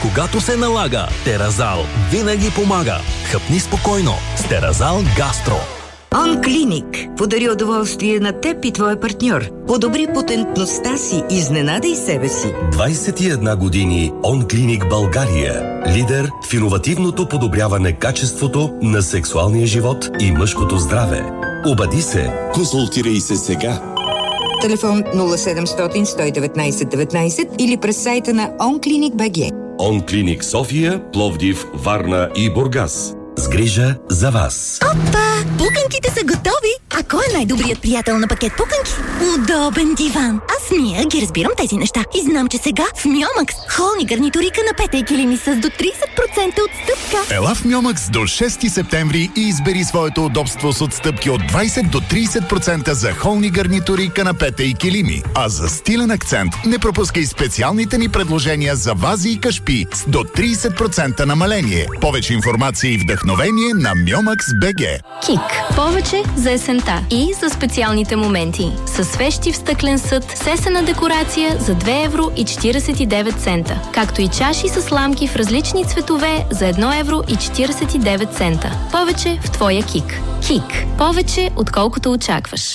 когато се налага, Теразал винаги помага. Хъпни спокойно с Теразал Гастро. Онклиник подари удоволствие на теб и твоя партньор. Подобри потентността си, изненадай себе си. 21 години Онклиник България. Лидер в иновативното подобряване качеството на сексуалния живот и мъжкото здраве. Обади се. Консултирай се сега. Телефон 0700 119 19 или през сайта на OnClinic.bg. Онклиник София, Пловдив, Варна и Бургас. С грижа за вас. Опа! Пуканките са готови! А кой е най-добрият приятел на пакет пуканки? Удобен диван! Аз Мия ги разбирам тези неща и знам, че сега в Мьомакс холни гарнитури, канапета и килими с до 30% отстъпка. Ела в Мьомакс до 6 септември и избери своето удобство с отстъпки от 20 до 30% за холни гарнитури, канапета и килими. А за стилен акцент не пропускай специалните ни предложения за вази и кашпи с до 30% намаление. Повече информация и вдъхновение на Myomax.bg. КИК. Повече за есента и за специалните моменти. Със свещи в стъклен съд, сесена декорация за 2,49 евро, както и чаши с ламки в различни цветове за 1,49 евро. Повече в твоя КИК. КИК. Повече, отколкото очакваш.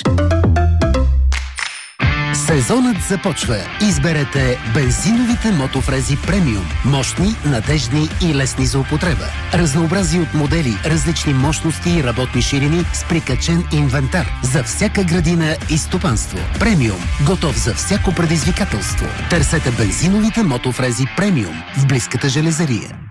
Сезонът започва. Изберете бензиновите мотофрези премиум. Мощни, надеждни и лесни за употреба. Разнообразие от модели, различни мощности и работни ширини с прикачен инвентар. За всяка градина и стопанство. Премиум. Готов за всяко предизвикателство. Търсете бензиновите мотофрези премиум в близката железария.